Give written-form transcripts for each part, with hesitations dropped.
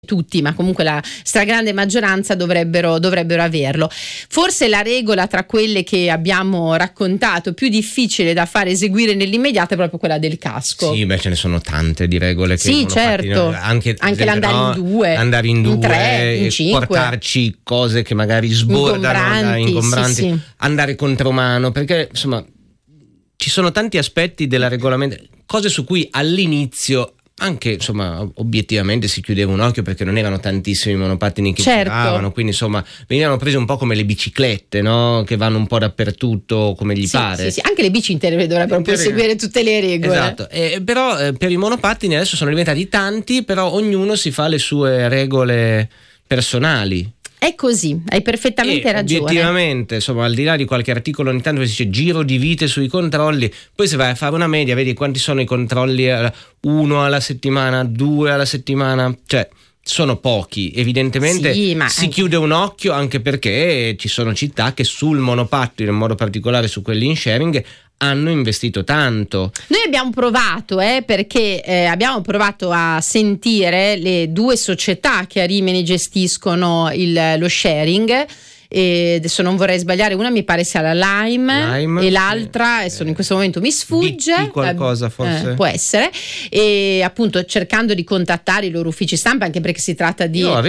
tutti, ma comunque la stragrande maggioranza dovrebbero averlo. Forse la regola tra quelle che abbiamo raccontato più difficile da fare eseguire nell'immediato è proprio quella del casco. Sì, beh, ce ne sono tante di regole che sì, certo, anche l'andare in due, in tre, in cinque, portarci cose che magari sbordano, ingombranti, sì. Andare contromano, perché insomma ci sono tanti aspetti della regolamento, cose su cui all'inizio anche insomma obiettivamente si chiudeva un occhio, perché non erano tantissimi monopattini che giravano, quindi insomma venivano prese un po' come le biciclette, no? Che vanno un po' dappertutto come gli pare. Sì, anche le bici intere dovrebbero poi seguire tutte le regole. Esatto, però per i monopattini adesso sono diventati tanti, però ognuno si fa le sue regole personali. È così, hai perfettamente ragione. Obiettivamente, insomma, al di là di qualche articolo ogni tanto si dice giro di vite sui controlli, poi se vai a fare una media vedi quanti sono i controlli, 1 alla settimana, 2 alla settimana, cioè sono pochi. Evidentemente si chiude un occhio, anche perché ci sono città che sul monopattino, in modo particolare su quelli in sharing, hanno investito tanto. Noi abbiamo provato perché abbiamo provato a sentire le due società che a Rimini gestiscono lo sharing. E adesso non vorrei sbagliare, una mi pare sia la Lime e l'altra adesso in questo momento mi sfugge, qualcosa forse può essere, e appunto cercando di contattare i loro uffici stampa, anche perché si tratta di ma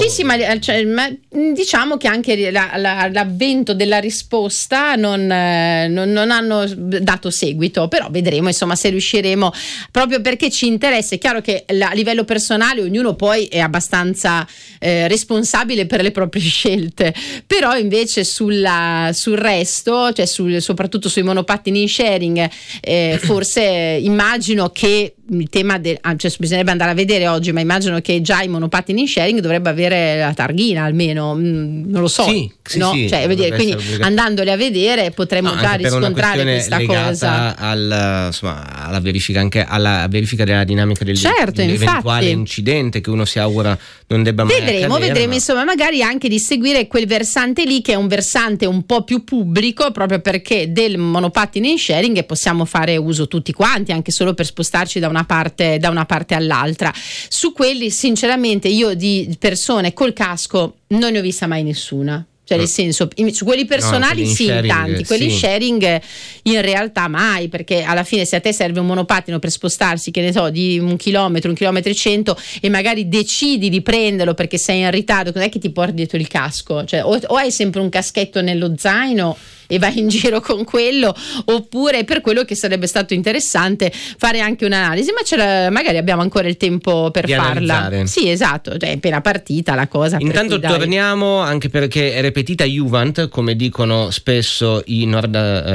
diciamo che anche l'avvento della risposta non hanno dato seguito, però vedremo insomma se riusciremo, proprio perché ci interessa. È chiaro che a livello personale ognuno poi è abbastanza responsabile per le proprie scelte, però invece sul resto, cioè soprattutto sui monopattini in sharing, forse immagino che il tema cioè bisognerebbe andare a vedere oggi, ma immagino che già i monopattini in sharing dovrebbe avere la targhina almeno, non lo so, sì, cioè, quindi andandoli a vedere potremmo già riscontrare questa cosa alla verifica, anche alla verifica della dinamica dell'eventuale incidente che uno si augura non debba mai vedremo insomma, magari anche di seguire quel versante lì, che è un versante un po' più pubblico, proprio perché del monopattino in sharing possiamo fare uso tutti quanti, anche solo per spostarci da una parte all'altra. Su quelli sinceramente io di persone col casco non ne ho vista mai nessuna. Cioè nel senso, su quelli personali in tanti, quelli sharing in realtà mai, perché alla fine se a te serve un monopattino per spostarsi, che ne so, di 1 chilometro, 1 chilometro e 100, e magari decidi di prenderlo perché sei in ritardo, cos'è che ti porti dietro il casco? Cioè o hai sempre un caschetto nello zaino e vai in giro con quello, oppure per quello che sarebbe stato interessante fare anche un'analisi, ma magari abbiamo ancora il tempo per farla. Analizzare. Sì, esatto, cioè è appena partita la cosa. Intanto torniamo, anche perché è repetita Juvent, come dicono spesso i nord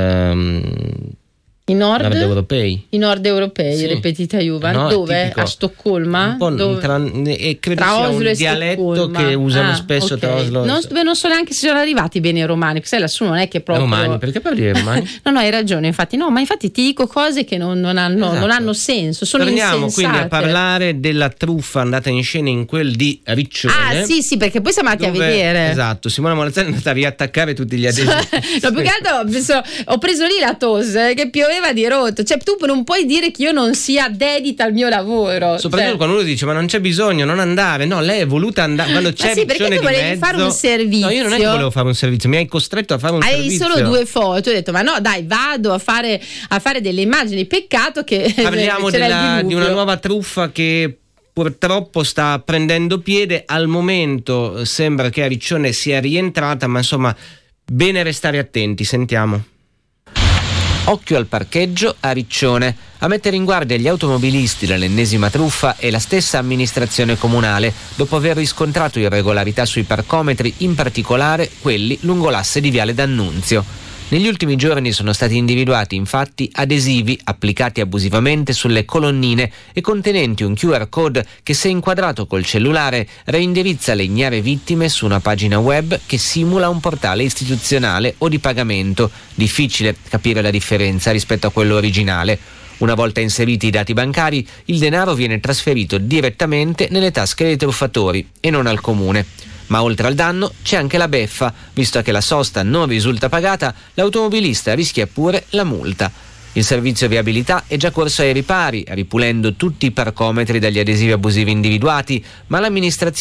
europei. I nord europei, sì. Ripetita Juvent, no, dove? Tipico. A Stoccolma? Credo sia un dialetto che usano spesso tra Oslo. Non so neanche se sono arrivati bene i romani, sai, lassù non è che proprio romani, perché parli dei romani? No, hai ragione, infatti ti dico cose che non hanno senso, sono torniamo insensate. Quindi a parlare della truffa andata in scena in quel di Riccione. Sì, perché poi siamo andati a vedere. Esatto, Simona Morazzani è andata a riattaccare tutti gli adesivi. No, più che altro ho preso lì la tosse che pioveva di rotto, cioè tu non puoi dire che io non sia dedita al mio lavoro, soprattutto quando uno dice ma non c'è bisogno, non andare. No, lei è voluta andare quando c'è Riccione perché tu volevi fare un servizio. No, io non è che volevo fare un servizio, mi hai costretto a fare un servizio. Hai solo 2 foto, ho detto ma no dai, vado a fare delle immagini, peccato che parliamo di una nuova truffa che purtroppo sta prendendo piede. Al momento sembra che a Riccione sia rientrata, ma insomma bene restare attenti. Sentiamo. Occhio al parcheggio a Riccione. A mettere in guardia gli automobilisti dall'ennesima truffa è la stessa amministrazione comunale, dopo aver riscontrato irregolarità sui parcometri, in particolare quelli lungo l'asse di Viale D'Annunzio. Negli ultimi giorni sono stati individuati infatti adesivi applicati abusivamente sulle colonnine e contenenti un QR code che, se inquadrato col cellulare, reindirizza le ignare vittime su una pagina web che simula un portale istituzionale o di pagamento. Difficile capire la differenza rispetto a quello originale. Una volta inseriti i dati bancari, il denaro viene trasferito direttamente nelle tasche dei truffatori e non al comune. Ma oltre al danno c'è anche la beffa, visto che la sosta non risulta pagata, l'automobilista rischia pure la multa. Il servizio viabilità è già corso ai ripari, ripulendo tutti i parcometri dagli adesivi abusivi individuati, ma l'amministrazione